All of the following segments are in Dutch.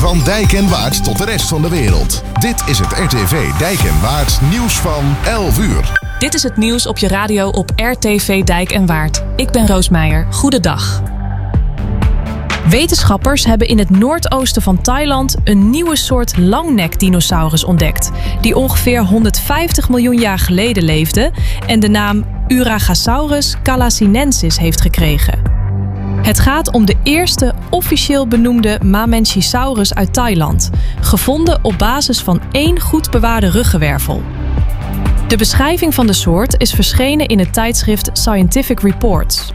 Van Dijk en Waard tot de rest van de wereld. Dit is het RTV Dijk en Waard nieuws van 11 uur. Dit is het nieuws op je radio op RTV Dijk en Waard. Ik ben Roos Meijer. Goedendag. Wetenschappers hebben in het noordoosten van Thailand een nieuwe soort langnekdinosaurus ontdekt, die ongeveer 150 miljoen jaar geleden leefde en de naam Uragasaurus calasinensis heeft gekregen. Het gaat om de eerste officieel benoemde Mamenchisaurus uit Thailand, gevonden op basis van 1 goed bewaarde ruggenwervel. De beschrijving van de soort is verschenen in het tijdschrift Scientific Reports.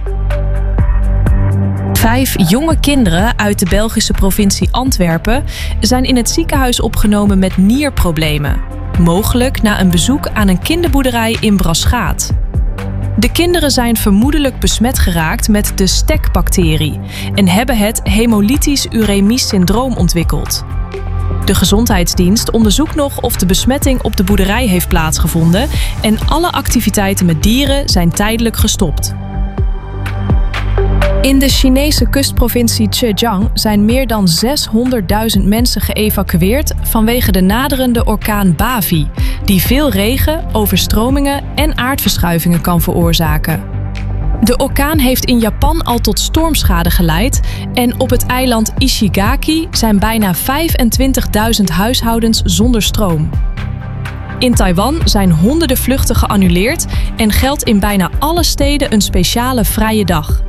5 jonge kinderen uit de Belgische provincie Antwerpen zijn in het ziekenhuis opgenomen met nierproblemen. Mogelijk na een bezoek aan een kinderboerderij in Braschaat. De kinderen zijn vermoedelijk besmet geraakt met de STEC-bacterie en hebben het hemolytisch uremisch syndroom ontwikkeld. De gezondheidsdienst onderzoekt nog of de besmetting op de boerderij heeft plaatsgevonden en alle activiteiten met dieren zijn tijdelijk gestopt. In de Chinese kustprovincie Zhejiang zijn meer dan 600.000 mensen geëvacueerd vanwege de naderende orkaan Bavi, die veel regen, overstromingen en aardverschuivingen kan veroorzaken. De orkaan heeft in Japan al tot stormschade geleid en op het eiland Ishigaki zijn bijna 25.000 huishoudens zonder stroom. In Taiwan zijn honderden vluchten geannuleerd en geldt in bijna alle steden een speciale vrije dag.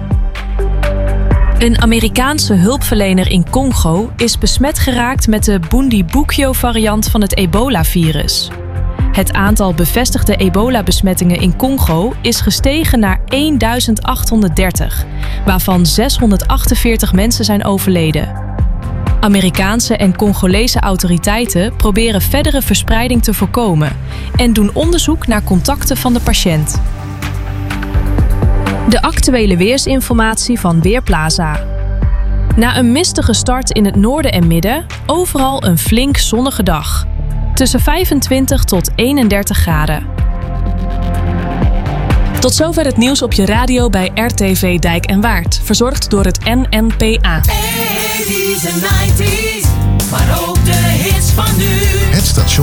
Een Amerikaanse hulpverlener in Congo is besmet geraakt met de Bundibugyo-variant van het ebola-virus. Het aantal bevestigde ebola-besmettingen in Congo is gestegen naar 1830, waarvan 648 mensen zijn overleden. Amerikaanse en Congolese autoriteiten proberen verdere verspreiding te voorkomen en doen onderzoek naar contacten van de patiënt. De actuele weersinformatie van Weerplaza. Na een mistige start in het noorden en midden, overal een flink zonnige dag. Tussen 25 tot 31 graden. Tot zover het nieuws op je radio bij RTV Dijk en Waard. Verzorgd door het NNPA. 80's en 90's, maar ook de hits van nu. Het station